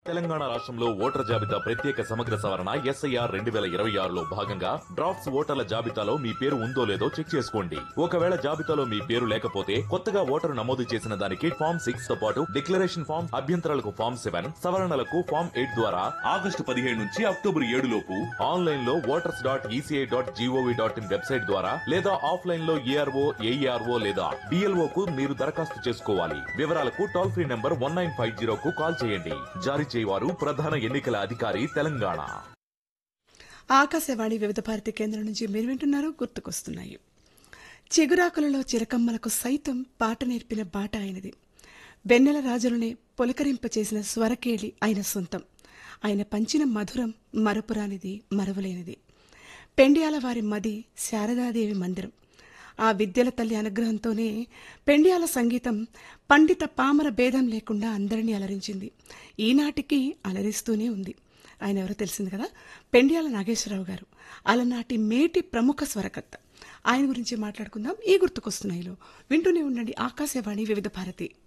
తెలంగాణ రాష్ట్రంలో ఓటర్ జాబితా ప్రత్యేక సమగ్ర సవరణ SIR 2026లో భాగంగా డ్రాఫ్ట్స్ ఓటర్ల జాబితాలో మీ పేరు ఉందో లేదో చెక్ చేసుకోండి. ఒకవేళ జాబితాలో మీ పేరు లేకపోతే కొత్తగా ఓటరు నమోదు చేసిన దానికి ఫామ్ 6 తో పాటు డిక్లరేషన్ ఫామ్, అభ్యంతరాలకు ఫామ్ 7, సవరణలకు ఫామ్ 8 ద్వారా ఆగస్టు 15 నుంచి అక్టోబర్ 7 లోపు ఆన్లైన్ లో voters.eci.gov.in వెబ్సైట్ ద్వారా లేదా ఆఫ్లైన్ లో ARO, AERO లేదా BLO కు మీరు దరఖాస్తు చేసుకోవాలి. వివరాలకు టోల్ ఫ్రీ నంబర్ 1950 కు కాల్ చేయండి. జారీ చేయవారు ప్రధాన ఎన్నికల అధికారి తెలంగాణ. ఆకాశవాణి వివిధ భారతి కేంద్రం నుంచి మీరు వింటున్నారు గుర్తుకొస్తున్నాయి. చిగురాకులలో చిరకమ్మలకు సైతం పాట నేర్పిన బాట ఆయనది. వెన్నెల రాజులనే పులకరింపచేసిన స్వరకేళి ఆయన సొంతం. ఆయన పంచిన మధురం మరపురానిది, మరువలేనిది. పెండియాల వారి మది శారదాదేవి మందిరం. ఆ విద్యల తల్లి అనుగ్రహంతోనే పెండియాల సంగీతం పండిత పామర భేదం లేకుండా అందరినీ అలరించింది. ఈనాటికి అలరిస్తూనే ఉంది. ఆయన ఎవరో తెలిసింది కదా, పెండియాల నాగేశ్వరరావు గారు. అలనాటి మేటి ప్రముఖ స్వరకర్త. ఆయన గురించి మాట్లాడుకుందాం ఈ గుర్తుకొస్తున్నాయిలో. వింటూనే ఉండండి ఆకాశవాణి వివిధ భారతి.